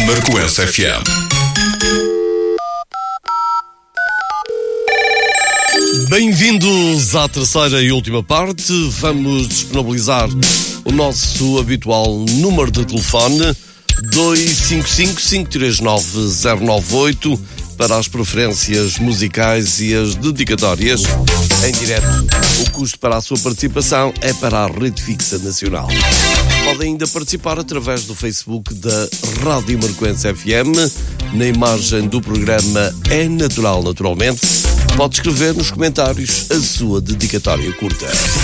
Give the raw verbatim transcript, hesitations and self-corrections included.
Marcoense F M. Bem-vindos à terceira e última parte. Vamos disponibilizar o nosso habitual número de telefone dois cinco cinco, cinco três nove, zero nove oito para as preferências musicais e as dedicatórias em direto. O custo para a sua participação é para a Rede Fixa Nacional. Podem ainda participar através do Facebook da Rádio Marcoense F M. Na imagem do programa É Natural, naturalmente. Pode escrever nos comentários a sua dedicatória curta.